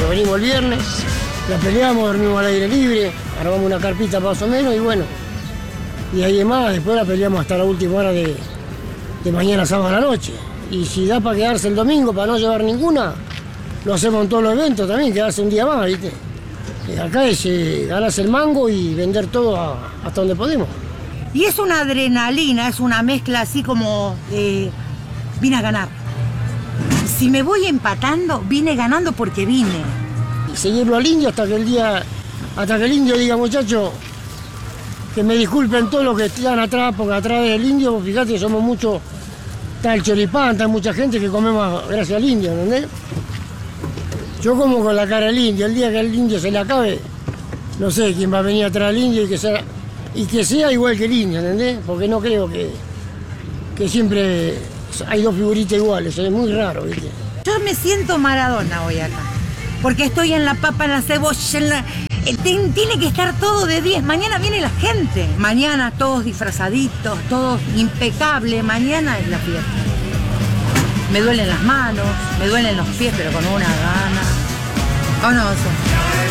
Nos venimos el viernes, la peleamos, dormimos al aire libre, armamos una carpita más o menos y bueno. Y ahí más, después la peleamos hasta la última hora de mañana sábado a la noche. Y si da para quedarse el domingo, para no llevar ninguna, lo hacemos en todos los eventos también, quedarse un día más, ¿viste? Acá es ganarse el mango y vender todo hasta donde podemos. Y es una adrenalina, es una mezcla así como vine a ganar. Si me voy empatando, vine ganando porque vine. Y seguirlo al indio hasta que el indio diga, muchachos, que me disculpen todos los que están atrás, porque atrás del indio, fíjate que somos muchos, está el choripán, está mucha gente que comemos gracias al indio, ¿entendés? Yo como con la cara del indio, el día que el indio se le acabe, no sé quién va a venir atrás del indio y que sea igual que el indio, ¿entendés? Porque no creo que siempre hay dos figuritas iguales, es muy raro, ¿viste? Yo me siento Maradona hoy acá, porque estoy en la papa, en la cebolla, en la... Tiene que estar todo de 10. Mañana viene la gente. Mañana todos disfrazaditos, todos impecables. Mañana es la fiesta. Me duelen las manos, me duelen los pies, pero con una gana. ¿O no?